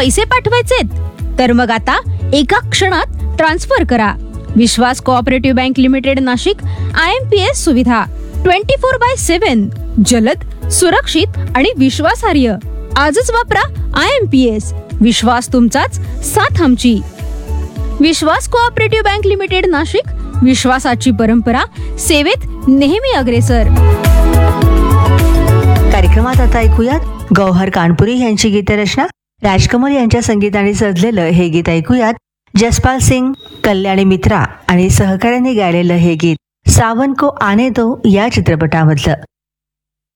पैसे पाठवायचेत तर मग आता एका क्षणात ट्रान्सफर करा. विश्वास cooperative bank limited Nashik. IMPS सुविधा 24/7, जलद, सुरक्षित आणि विश्वासार्ह. आजच वापरा IMPS. विश्वास तुमचाच, साथ आमची. विश्वास कोऑपरेटिव्ह बँक लिमिटेड नाशिक. विश्वासाची परंपरा, सेवेत नेहमी अग्रेसर. कार्यक्रमात आता ऐकूयात गौहर कानपुरी यांची गीतरचना. राजकमल यांच्या संगीताने सजलेलं हे गीत ऐकूयात. जसपाल सिंग, कल्याणी मित्रा आणि सहकार्याने गायलेलं हे गीत सावन को आने दो या चित्रपटामधलं.